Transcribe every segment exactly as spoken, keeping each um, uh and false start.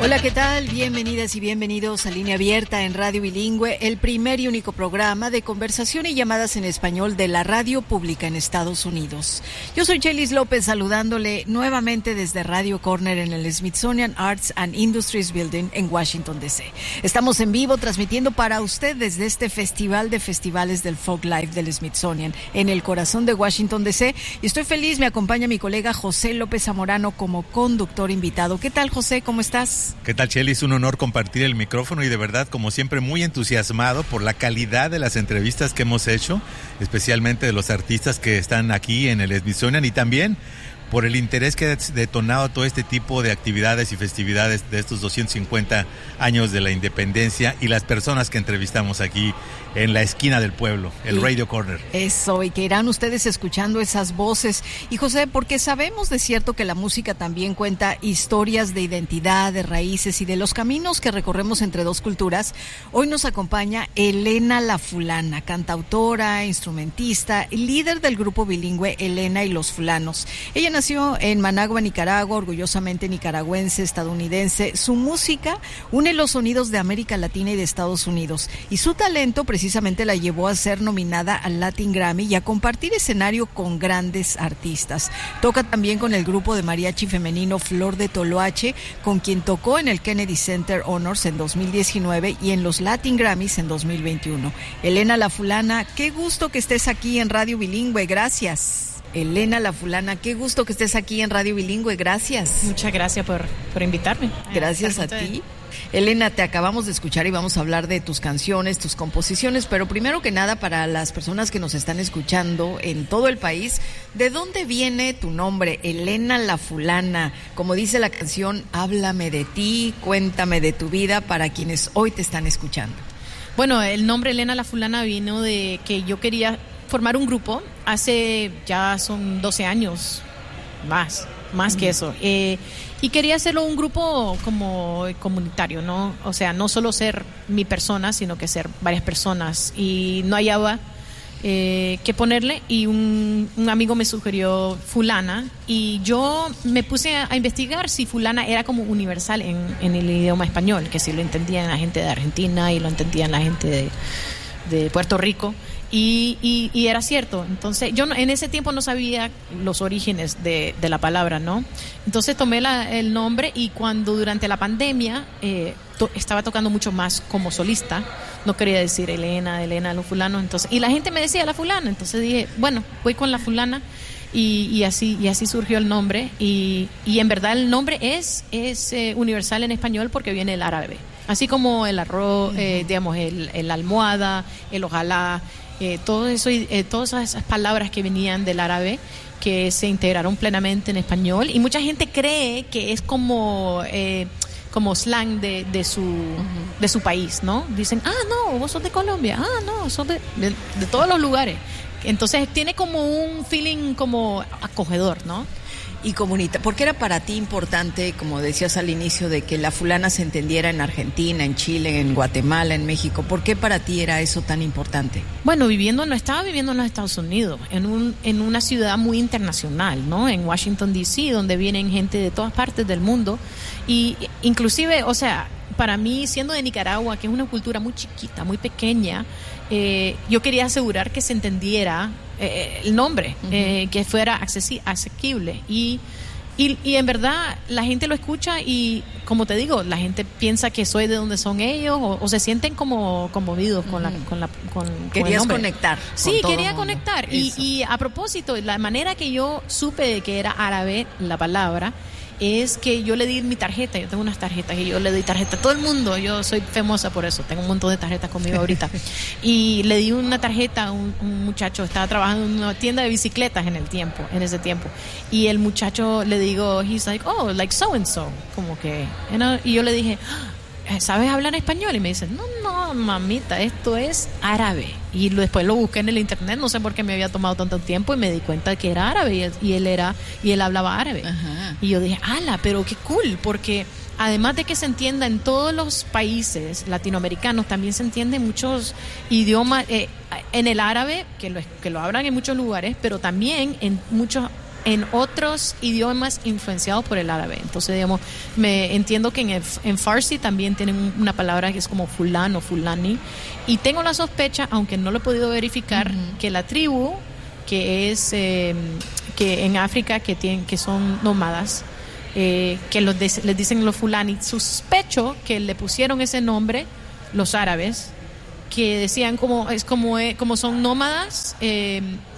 Hola, ¿qué tal? Bienvenidas y bienvenidos a Línea Abierta en Radio Bilingüe, el primer y único programa de conversación y llamadas en español de la radio pública en Estados Unidos. Yo soy Chelis López, saludándole nuevamente desde Radio Corner en el Smithsonian Arts and Industries Building en Washington, D C Estamos en vivo transmitiendo para usted desde este Festival de Festivales del Folk Life del Smithsonian en el corazón de Washington, D C Y estoy feliz, me acompaña mi colega José López Zamorano como conductor invitado. ¿Qué tal, José? ¿Cómo estás? ¿Qué tal, Chely? Es un honor compartir el micrófono y de verdad, como siempre, muy entusiasmado por la calidad de las entrevistas que hemos hecho, especialmente de los artistas que están aquí en el Smithsonian y también por el interés que ha detonado todo este tipo de actividades y festividades de estos doscientos cincuenta años de la independencia y las personas que entrevistamos aquí en la esquina del pueblo, el y Radio Corner. Eso, y que irán ustedes escuchando esas voces. Y José, porque sabemos de cierto que la música también cuenta historias de identidad, de raíces y de los caminos que recorremos entre dos culturas, hoy nos acompaña Elena La Fulana, cantautora, instrumentista, líder del grupo bilingüe Elena y los Fulanos. Ella nació en Managua, Nicaragua, orgullosamente nicaragüense, estadounidense. Su música une los sonidos de América Latina y de Estados Unidos, y su talento precisamente precisamente la llevó a ser nominada al Latin Grammy y a compartir escenario con grandes artistas. Toca también con el grupo de mariachi femenino Flor de Toloache, con quien tocó en el Kennedy Center Honors en dos mil diecinueve y en los Latin Grammys en dos mil veintiuno. Elena La Fulana, qué gusto que estés aquí en Radio Bilingüe, gracias. Elena La Fulana, qué gusto que estés aquí en Radio Bilingüe, gracias. Muchas gracias por, por invitarme. Gracias a ti. Elena, te acabamos de escuchar y vamos a hablar de tus canciones, tus composiciones, pero primero que nada, para las personas que nos están escuchando en todo el país, ¿de dónde viene tu nombre, Elena La Fulana? Como dice la canción, háblame de ti, cuéntame de tu vida, para quienes hoy te están escuchando. Bueno, el nombre Elena La Fulana vino de que yo quería formar un grupo hace ya son doce años, más, más uh-huh. que eso. Eh, Y quería hacerlo un grupo como comunitario, ¿no? O sea, no solo ser mi persona, sino que ser varias personas. Y no hallaba eh, qué ponerle. Y un, un amigo me sugirió Fulana. Y yo me puse a, a investigar si Fulana era como universal en, en el idioma español, que si lo entendían la gente de Argentina y lo entendían la gente de, de Puerto Rico. Y, y, y era cierto. Entonces yo no, en ese tiempo no sabía los orígenes de, de la palabra, ¿no? Entonces tomé la, el nombre, y cuando durante la pandemia eh, to, estaba tocando mucho más como solista, no quería decir Elena, Elena, los fulanos, entonces, y la gente me decía La Fulana, entonces dije, bueno, voy con La Fulana, y, y así y así surgió el nombre, y, y en verdad el nombre es, es eh, universal en español porque viene del árabe, así como el arroz, eh, digamos, el, el almohada, el ojalá, Eh, todo eso, eh, todas esas palabras que venían del árabe que se integraron plenamente en español, y mucha gente cree que es como eh, como slang de, de su uh-huh. de su país, ¿no? Dicen, ah, no, vos sos de Colombia, ah, no, sos de, de, de todos los lugares. Entonces tiene como un feeling como acogedor, ¿no? Y comunita, ¿por qué era para ti importante, como decías al inicio, de que La Fulana se entendiera en Argentina, en Chile, en Guatemala, en México? ¿Por qué para ti era eso tan importante? Bueno, viviendo, no estaba viviendo en los Estados Unidos, en un en una ciudad muy internacional, ¿no? En Washington, D C, donde vienen gente de todas partes del mundo, y inclusive, o sea, para mí, siendo de Nicaragua, que es una cultura muy chiquita, muy pequeña, eh, yo quería asegurar que se entendiera eh, el nombre, uh-huh. eh, que fuera accesi- asequible. Y, y, y en verdad la gente lo escucha y, como te digo, la gente piensa que soy de donde son ellos, o, o se sienten como conmovidos uh-huh. con la con la con, Querías con el conectar. Sí, con quería conectar. Y, y a propósito, la manera que yo supe de que era árabe la palabra es que yo le di mi tarjeta. Yo tengo unas tarjetas y yo le di tarjeta a todo el mundo. Yo soy famosa por eso, tengo un montón de tarjetas conmigo ahorita. Y le di una tarjeta a un, un muchacho, estaba trabajando en una tienda de bicicletas en el tiempo, en ese tiempo. Y el muchacho, le digo, he's like, oh, like so and so, como que, you know, y yo le dije, ¿sabes hablar español? Y me dice, no, no, mamita, esto es árabe. Y después lo busqué en el internet, no sé por qué me había tomado tanto tiempo, y me di cuenta de que era árabe, y él, y él era y él hablaba árabe. Ajá. Y yo dije, ala, pero qué cool, porque además de que se entienda en todos los países latinoamericanos, también se entiende muchos idiomas, eh, en el árabe, que lo, que lo hablan en muchos lugares, pero también en muchos en otros idiomas influenciados por el árabe. Entonces, digamos, me entiendo que en, el, en Farsi también tienen una palabra que es como fulano, fulani, y tengo la sospecha, aunque no lo he podido verificar, uh-huh. que la tribu que es eh, que en África que tienen que son nómadas, eh, que los de, les dicen los fulani, sospecho que le pusieron ese nombre los árabes, que decían como es como eh, como son nómadas, eh,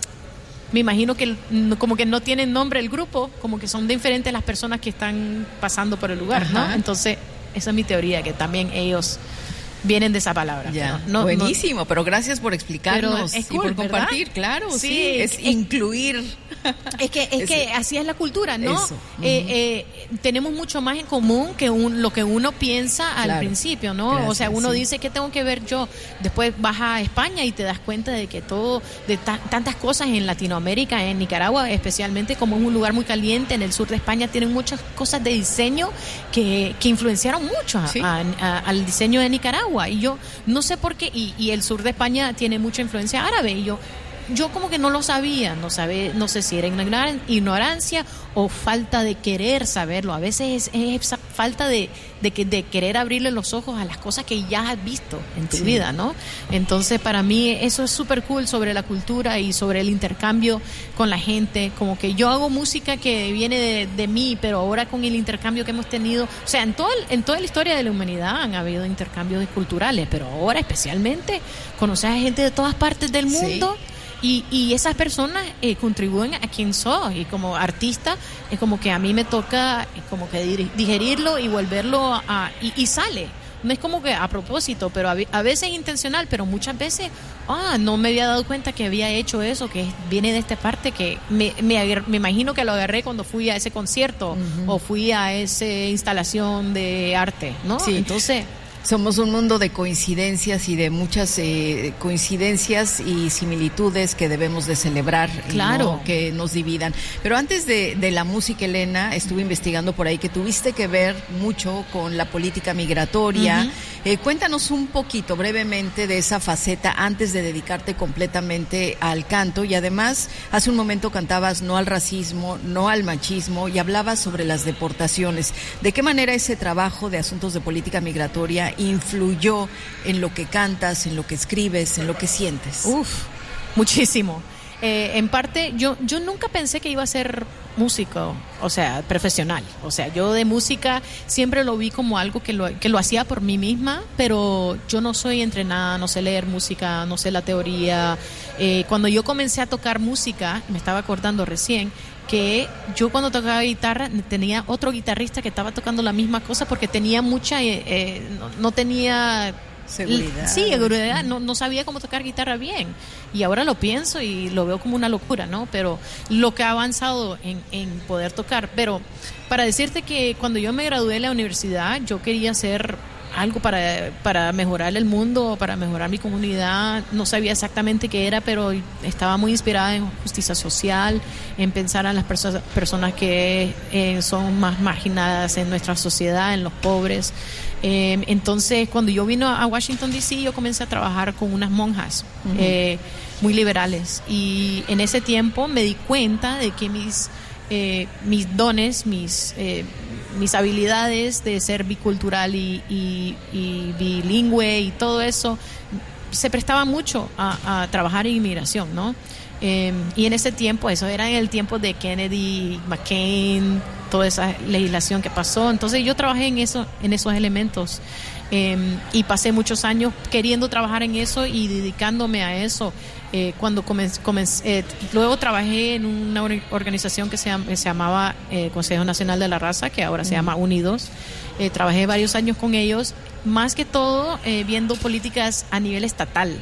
me imagino que como que no tienen nombre el grupo, como que son diferentes las personas que están pasando por el lugar. Ajá. ¿No? Entonces esa es mi teoría, que también ellos vienen de esa palabra. Ya. No, no, buenísimo, no, pero gracias por explicarnos es cool, y por compartir, ¿verdad? Claro, sí, sí es, es incluir. Es que es que así es la cultura, ¿no? Eso. Uh-huh. eh, eh, tenemos mucho más en común que un, lo que uno piensa al claro. principio, ¿no? Gracias, o sea, uno sí. dice, ¿qué tengo que ver yo? Después vas a España y te das cuenta de que todo, de ta- tantas cosas en Latinoamérica, en Nicaragua, especialmente como es un lugar muy caliente, en el sur de España tienen muchas cosas de diseño que, que influenciaron mucho a, ¿sí? a, a, al diseño de Nicaragua. Y yo no sé por qué, y, y el sur de España tiene mucha influencia árabe, y yo yo como que no lo sabía, no sabe, no sé si era ignorancia o falta de querer saberlo. A veces es, es falta de, de, que, de querer abrirle los ojos a las cosas que ya has visto en tu sí. vida, ¿no? Entonces, para mí eso es súper cool sobre la cultura y sobre el intercambio con la gente. Como que yo hago música que viene de, de mí, pero ahora con el intercambio que hemos tenido, o sea, en, todo el, en toda la historia de la humanidad han habido intercambios culturales, pero ahora especialmente conocer a gente de todas partes del mundo. Sí. Y, y esas personas eh, contribuyen a quien soy, y como artista es como que a mí me toca como que digerirlo y volverlo a y, y sale, no es como que a propósito, pero a, a veces intencional, pero muchas veces ah no me había dado cuenta que había hecho eso, que viene de esta parte, que me, me, me imagino que lo agarré cuando fui a ese concierto uh-huh. o fui a esa instalación de arte, ¿no? Sí. Entonces somos un mundo de coincidencias y de muchas eh, coincidencias y similitudes que debemos de celebrar, claro, y no que nos dividan. Pero antes de, de la música, Elena, estuve investigando por ahí que tuviste que ver mucho con la política migratoria. Uh-huh. Eh, cuéntanos un poquito, brevemente, de esa faceta antes de dedicarte completamente al canto. Y además, hace un momento cantabas no al racismo, no al machismo, y hablabas sobre las deportaciones. ¿De qué manera ese trabajo de asuntos de política migratoria influyó en lo que cantas, en lo que escribes, en lo que sientes? Uf, muchísimo. Eh, en parte, yo yo nunca pensé que iba a ser músico, o sea, profesional. O sea, yo de música siempre lo vi como algo que lo, que lo hacía por mí misma, pero yo no soy entrenada, no sé leer música, no sé la teoría. Eh, cuando yo comencé a tocar música, me estaba acordando recién, que yo cuando tocaba guitarra tenía otro guitarrista que estaba tocando la misma cosa porque tenía mucha, eh, eh, no, no tenía seguridad. Sí, seguridad, no, no sabía cómo tocar guitarra bien. Y ahora lo pienso y lo veo como una locura, ¿no? Pero lo que ha avanzado en, en poder tocar. Pero para decirte que cuando yo me gradué de la universidad, yo quería hacer algo para, para mejorar el mundo, para mejorar mi comunidad. No sabía exactamente qué era, pero estaba muy inspirada en justicia social, en pensar en las perso- personas que eh, son más marginadas en nuestra sociedad, en los pobres. Eh, entonces, cuando yo vine a Washington, D C, yo comencé a trabajar con unas monjas uh-huh. eh, muy liberales. Y en ese tiempo me di cuenta de que mis, eh, mis dones, mis... Eh, mis habilidades de ser bicultural y, y, y bilingüe y todo eso se prestaba mucho a, a trabajar en inmigración, ¿no? Eh, y en ese tiempo, eso era en el tiempo de Kennedy, McCain, toda esa legislación que pasó. Entonces yo trabajé en eso, en esos elementos, eh, y pasé muchos años queriendo trabajar en eso y dedicándome a eso. Eh, cuando comencé, comencé eh, luego trabajé en una organización que se, que se llamaba eh, Consejo Nacional de la Raza, que ahora mm. se llama Unidos. Eh, trabajé varios años con ellos, más que todo eh, viendo políticas a nivel estatal,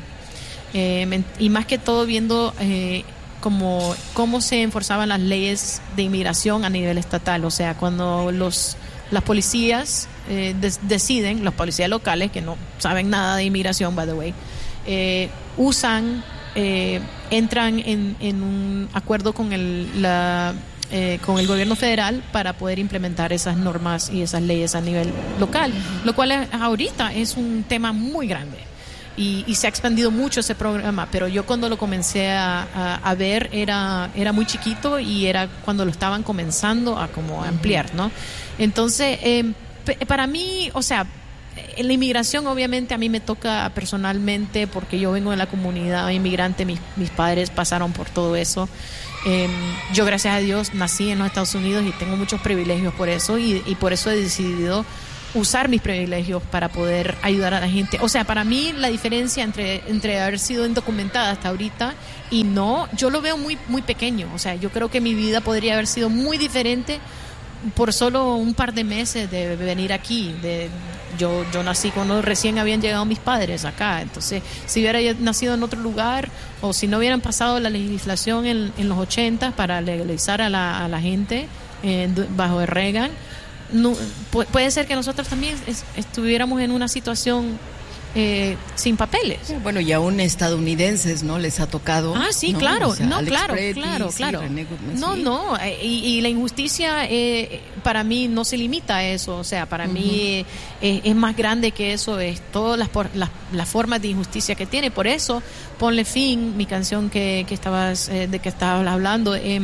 eh, y más que todo viendo eh, como cómo se enforzaban las leyes de inmigración a nivel estatal. O sea, cuando los las policías eh, des, deciden, los policías locales que no saben nada de inmigración, by the way, eh, usan Eh, entran en, en un acuerdo con el, la, eh, con el gobierno federal para poder implementar esas normas y esas leyes a nivel local, uh-huh. lo cual es, ahorita es un tema muy grande. y, y se ha expandido mucho ese programa, pero yo cuando lo comencé a, a, a ver era, era muy chiquito y era cuando lo estaban comenzando a como a ampliar, ¿no? Entonces, eh, p- para mí, o sea, en la inmigración obviamente a mí me toca personalmente porque yo vengo de la comunidad inmigrante, mis, mis padres pasaron por todo eso. Eh, yo gracias a Dios nací en los Estados Unidos y tengo muchos privilegios por eso y, y por eso he decidido usar mis privilegios para poder ayudar a la gente. O sea, para mí la diferencia entre, entre haber sido indocumentada hasta ahorita y no, yo lo veo muy, muy pequeño. O sea, yo creo que mi vida podría haber sido muy diferente por solo un par de meses de venir aquí. De, yo, yo nací cuando recién habían llegado mis padres acá. Entonces, si hubiera nacido en otro lugar o si no hubieran pasado la legislación en, en los ochenta para legalizar a la, a la gente eh, bajo Reagan, no, puede ser que nosotros también es, estuviéramos en una situación eh, sin papeles. Bueno, y aún estadounidenses, ¿no? Les ha tocado. Ah, sí, ¿no? claro, O sea, no, Alex claro, Pretty, claro, sí, claro. René Goodman, no, sí. no, eh, y, y la injusticia eh, para mí no se limita a eso, o sea, para uh-huh. mí eh, es más grande que eso, es todas las, por, las, las formas de injusticia que tiene. Por eso, Ponle Fin, mi canción que, que estabas, eh, de que estabas hablando, eh,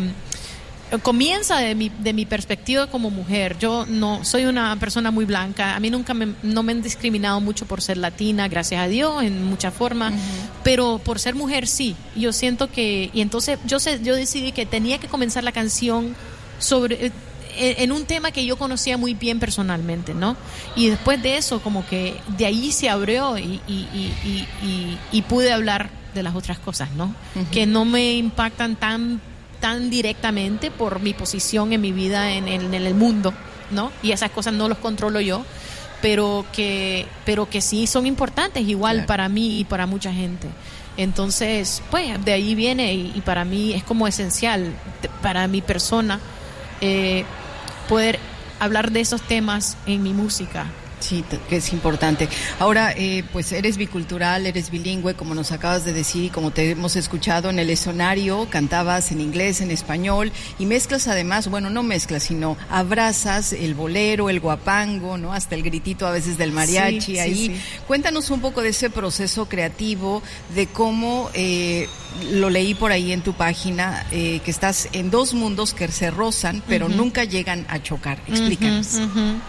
comienza de mi, de mi perspectiva como mujer. Yo no soy una persona muy blanca, a mí nunca me, no me han discriminado mucho por ser latina, gracias a Dios, en muchas formas, uh-huh. pero por ser mujer sí. Yo siento que, y entonces yo, sé, yo decidí que tenía que comenzar la canción sobre eh, en un tema que yo conocía muy bien personalmente, ¿no? Y después de eso, como que de ahí se abrió y, y, y, y, y, y pude hablar de las otras cosas, ¿no? Uh-huh. Que no me impactan tan tan directamente por mi posición en mi vida en, en, en el mundo, ¿no? Y esas cosas no los controlo yo, pero que pero que sí son importantes igual claro. para mí y para mucha gente. Entonces, pues, de ahí viene y, y para mí es como esencial, para mi persona, eh, poder hablar de esos temas en mi música. Sí, que es importante. Ahora, eh, pues eres bicultural, eres bilingüe, como nos acabas de decir y como te hemos escuchado en el escenario, cantabas en inglés, en español y mezclas además, bueno, no mezclas, sino abrazas el bolero, el guapango, ¿no? Hasta el gritito a veces del mariachi sí, ahí. Sí, sí. Cuéntanos un poco de ese proceso creativo, de cómo, eh, lo leí por ahí en tu página, eh, que estás en dos mundos que se rozan, pero uh-huh. nunca llegan a chocar. Explícanos. Uh-huh, uh-huh.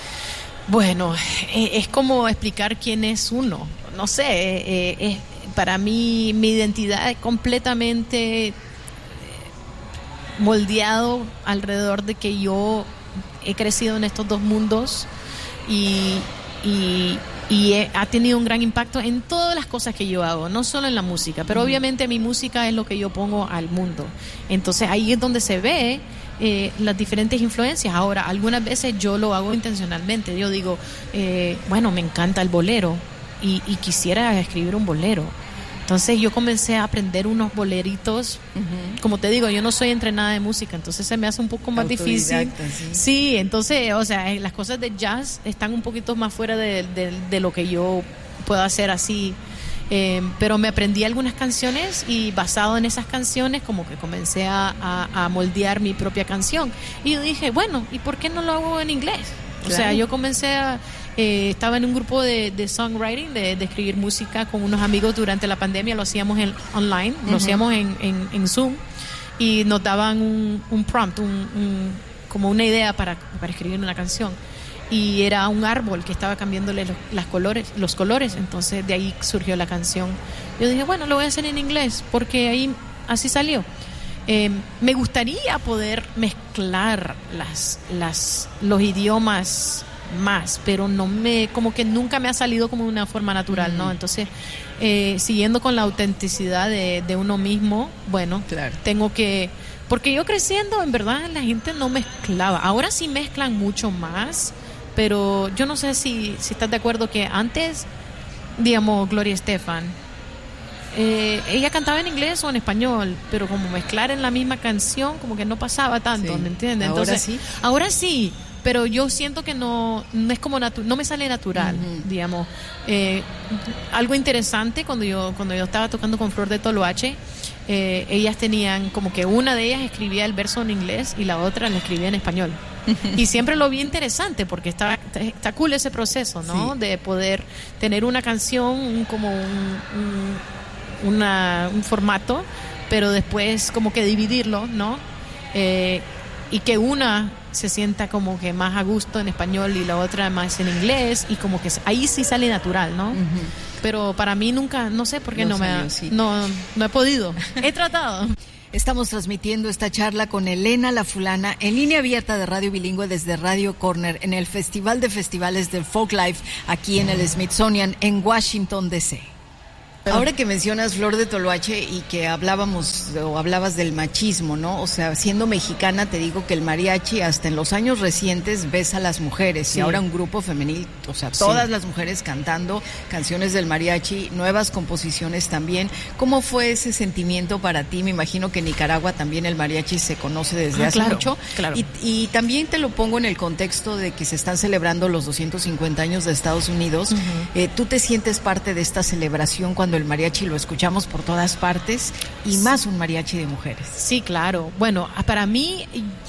Bueno, eh, es como explicar quién es uno. No sé, eh, eh, para mí mi identidad es completamente eh, moldeado alrededor de que yo he crecido en estos dos mundos y, y, y he, ha tenido un gran impacto en todas las cosas que yo hago, no solo en la música, pero uh-huh. obviamente mi música es lo que yo pongo al mundo. Entonces ahí es donde se ve Eh, las diferentes influencias. Ahora, algunas veces yo lo hago intencionalmente. Yo digo, eh, bueno, me encanta el bolero y, y quisiera escribir un bolero. Entonces yo comencé a aprender unos boleritos. Uh-huh. Como te digo, yo no soy entrenada de música, entonces se me hace un poco más difícil. Sí. sí, entonces, o sea, las cosas de jazz están un poquito más fuera de, de, de lo que yo puedo hacer así. Eh, pero me aprendí algunas canciones y basado en esas canciones como que comencé a, a, a moldear mi propia canción y yo dije, bueno, ¿y por qué no lo hago en inglés? Claro. O sea, yo comencé a eh, estaba en un grupo de, de songwriting, de, de escribir música con unos amigos durante la pandemia, lo hacíamos en, online, uh-huh. lo hacíamos en, en, en Zoom y nos daban un, un prompt, un, un, como una idea para, para escribir una canción. Y era un árbol que estaba cambiándole los, las colores, los colores, entonces de ahí surgió la canción. Yo dije, bueno, lo voy a hacer en inglés, porque ahí así salió. Eh, me gustaría poder mezclar las, las, los idiomas más, pero no me, como que nunca me ha salido como de una forma natural, ¿no? Entonces, eh, siguiendo con la autenticidad de, de uno mismo, bueno, claro. tengo que... Porque yo creciendo, en verdad, la gente no mezclaba. Ahora sí mezclan mucho más, pero yo no sé si, si estás de acuerdo que antes, digamos, Gloria Estefan, eh, ella cantaba en inglés o en español, pero como mezclar en la misma canción, como que no pasaba tanto, sí. ¿me entiendes? Entonces, ahora sí. Ahora sí, pero yo siento que no, no es como natu- no me sale natural, uh-huh. digamos. Eh, algo interesante, cuando yo, cuando yo estaba tocando con Flor de Toloache, Eh, ellas tenían como que una de ellas escribía el verso en inglés y la otra la escribía en español. Y siempre lo vi interesante porque está, está cool ese proceso, ¿no? Sí. De poder tener una canción, un, como un, un, una, un formato, pero después como que dividirlo, ¿no? Eh, y que una se sienta como que más a gusto en español y la otra más en inglés, y como que ahí sí sale natural, ¿no? Uh-huh. Pero para mí nunca, no sé por qué no, no me ha, sí. no, no he podido. He tratado. Estamos transmitiendo esta charla con Elena La Fulana en línea abierta de Radio Bilingüe desde Radio Corner en el Festival de Festivales del Folklife aquí en el Smithsonian en Washington, D C Ahora que mencionas Flor de Toloache y que hablábamos o hablabas del machismo, ¿no? O sea, siendo mexicana te digo que el mariachi hasta en los años recientes ves a las mujeres, sí. Y ahora un grupo femenil, o sea, todas sí. Las mujeres cantando canciones del mariachi, nuevas composiciones también. ¿Cómo fue ese sentimiento para ti? Me imagino que en Nicaragua también el mariachi se conoce desde ah, hace claro, mucho. Claro. Y, y también te lo pongo en el contexto de que se están celebrando los doscientos cincuenta años de Estados Unidos. Uh-huh. Eh, ¿Tú te sientes parte de esta celebración cuando el mariachi lo escuchamos por todas partes y más un mariachi de mujeres? Sí, claro. Bueno, para mí,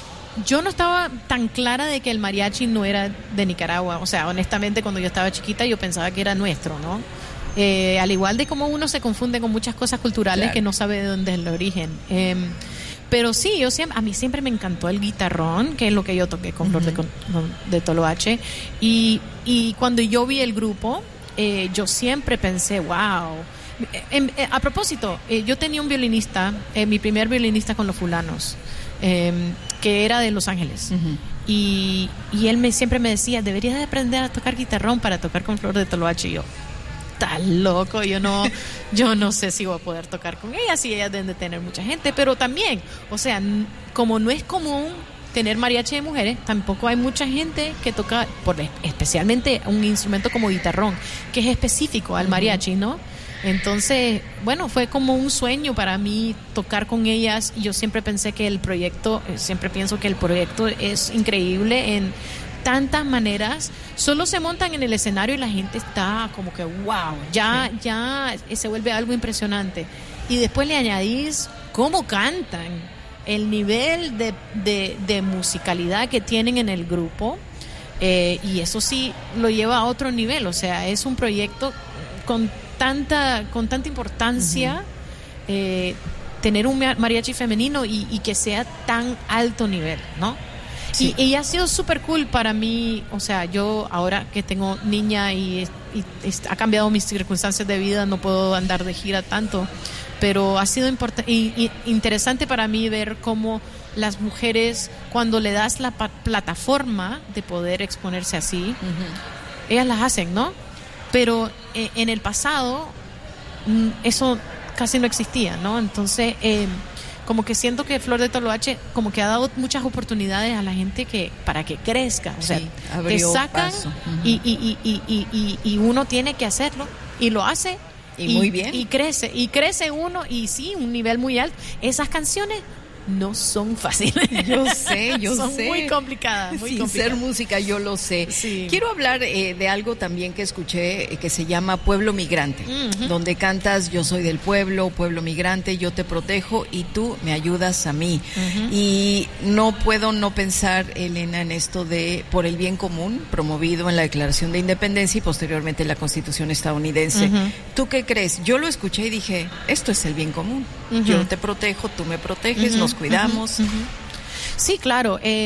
yo no estaba tan clara de que el mariachi no era de Nicaragua. O sea, honestamente, cuando yo estaba chiquita yo pensaba que era nuestro, ¿no? Eh, al igual de cómo uno se confunde con muchas cosas culturales, claro, que no sabe de dónde es el origen. Eh, pero sí, yo siempre, a mí siempre me encantó el guitarrón, que es lo que yo toqué con Flor uh-huh. de, de Toloache. Y, y cuando yo vi el grupo, eh, yo siempre pensé, wow. En, en, a propósito, eh, yo tenía un violinista, eh, mi primer violinista con los fulanos, eh, que era de Los Ángeles. Uh-huh. Y, y él me, siempre me decía, deberías de aprender a tocar guitarrón para tocar con Flor de Toloache. Y yo, estás loco, yo no, yo no sé si voy a poder tocar con ella, si ellas deben de tener mucha gente. Pero también, o sea, n- como no es común tener mariachi de mujeres, tampoco hay mucha gente que toca, por, especialmente un instrumento como guitarrón, que es específico al mariachi, ¿no? Entonces, bueno, fue como un sueño para mí tocar con ellas. Yo siempre pensé que el proyecto, siempre pienso que el proyecto es increíble en tantas maneras. Solo se montan en el escenario y la gente está como que wow, ya, sí. ya se vuelve algo impresionante. Y después le añadís cómo cantan, el nivel de, de, de musicalidad que tienen en el grupo, eh, y eso sí lo lleva a otro nivel. O sea, es un proyecto con tanta con tanta importancia, uh-huh. eh, tener un mariachi femenino y, y que sea tan alto nivel, ¿no? Sí. Y, y ha sido súper cool para mí. O sea, yo ahora que tengo niña y, y, y ha cambiado mis circunstancias de vida, no puedo andar de gira tanto, pero ha sido import- y, y interesante para mí ver cómo las mujeres, cuando le das la pa- plataforma de poder exponerse así, uh-huh. ellas las hacen, ¿no? Pero eh, en el pasado mm, eso casi no existía, ¿no? Entonces, eh, como que siento que Flor de Toloache como que ha dado muchas oportunidades a la gente que para que crezca. O sea, sí, te sacan uh-huh. y, y, y, y, y, y uno tiene que hacerlo y lo hace. Y, y muy bien. Y crece, y crece uno, y sí, un nivel muy alto. Esas canciones no son fáciles. Yo sé, yo son sé. Son muy complicadas, muy Sin complicadas. ser música, yo lo sé. Sí. Quiero hablar eh, de algo también que escuché eh, que se llama Pueblo Migrante, uh-huh. donde cantas yo soy del pueblo, pueblo migrante, yo te protejo y tú me ayudas a mí. Uh-huh. Y no puedo no pensar, Elena, en esto de por el bien común, promovido en la Declaración de Independencia y posteriormente en la Constitución estadounidense. Uh-huh. ¿Tú qué crees? Yo lo escuché y dije, esto es el bien común. Uh-huh. Yo te protejo, tú me proteges, uh-huh. nos cuidamos. Uh-huh, uh-huh. Sí, claro. Eh,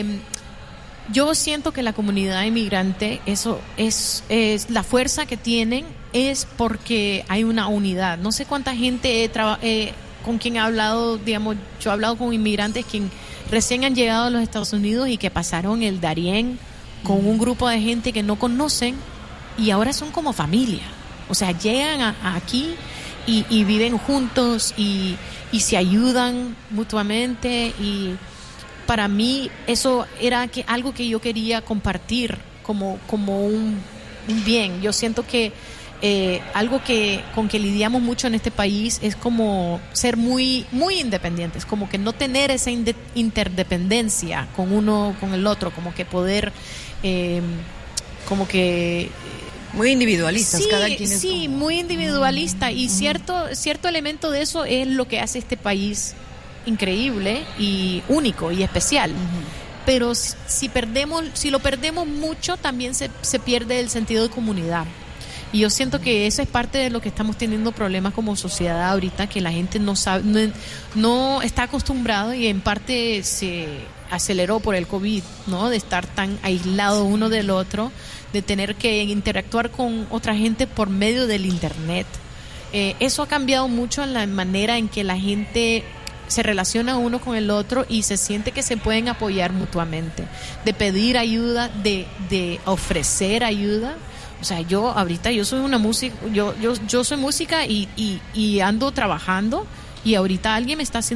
yo siento que la comunidad inmigrante, eso es, es la fuerza que tienen es porque hay una unidad. No sé cuánta gente he traba, eh, con quien he hablado, digamos, yo he hablado con inmigrantes que recién han llegado a los Estados Unidos y que pasaron el Darién con uh-huh. un grupo de gente que no conocen y ahora son como familia. O sea, llegan a, a aquí y, y viven juntos y y se ayudan mutuamente, y para mí eso era que algo que yo quería compartir como, como un, un bien. Yo siento que eh, algo que con que lidiamos mucho en este país es como ser muy, muy independientes, como que no tener esa inde- interdependencia con uno, con el otro, como que poder, eh, como que muy individualistas, sí, cada quien es sí, como... muy individualista, y uh-huh. cierto cierto elemento de eso es lo que hace este país increíble y único y especial. Uh-huh. pero si, si perdemos, si lo perdemos mucho, también se, se pierde el sentido de comunidad. Y yo siento que eso es parte de lo que estamos teniendo problemas como sociedad ahorita, que la gente no sabe, no, no está acostumbrado, y en parte se aceleró por el COVID, ¿no? De estar tan aislado uno del otro, de tener que interactuar con otra gente por medio del internet. Eh, eso ha cambiado mucho en la manera en que la gente se relaciona uno con el otro y se siente que se pueden apoyar mutuamente, de pedir ayuda, de, de ofrecer ayuda. O sea, yo ahorita yo soy una música, yo yo yo soy música y, y, y ando trabajando, y ahorita alguien me está haciendo